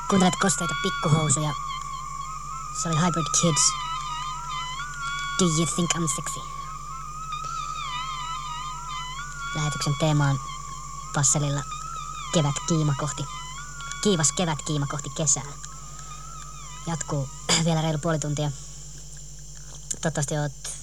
Kuuntelet kosteita pikkuhousuja. Se oli Hybrid Kids. Do you think I'm sexy? Lähetyksen teema on Passelilla kiivas kevätkiima kohti kesää. Jatkuu vielä reilu puoli tuntia. Toivottavasti oot